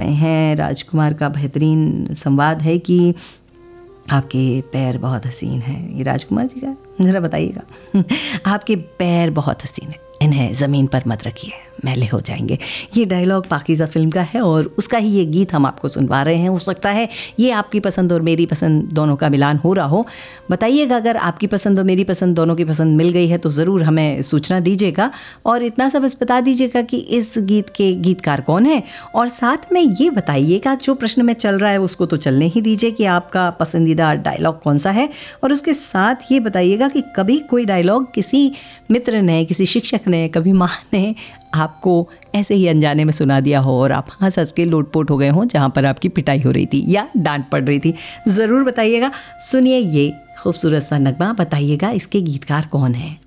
हैं। राजकुमार का बेहतरीन संवाद है कि आपके पैर बहुत हसीन हैं। ये राजकुमार जी का ज़रा बताइएगा। आपके पैर बहुत हसीन हैं, इन्हें ज़मीन पर मत रखिए, मैले हो जाएंगे। ये डायलॉग पाकीज़ा फिल्म का है और उसका ही ये गीत हम आपको सुनवा रहे हैं। हो सकता है ये आपकी पसंद और मेरी पसंद दोनों का मिलान हो रहा हो। बताइएगा अगर आपकी पसंद और मेरी पसंद दोनों की पसंद मिल गई है तो ज़रूर हमें सूचना दीजिएगा। और इतना सा बस बता दीजिएगा कि इस गीत के गीतकार कौन है, और साथ में ये बताइएगा जो प्रश्न में चल रहा है उसको तो चलने ही दीजिए कि आपका पसंदीदा डायलॉग कौन सा है। और उसके साथ ये बताइएगा कि कभी कोई डायलॉग किसी मित्र ने, किसी शिक्षक ने, कभी माँ ने आपको ऐसे ही अनजाने में सुना दिया हो और आप हंस हंस के लोटपोट हो गए हों जहाँ पर आपकी पिटाई हो रही थी या डांट पड़ रही थी। ज़रूर बताइएगा। सुनिए ये खूबसूरत सा नगमा, बताइएगा इसके गीतकार कौन है।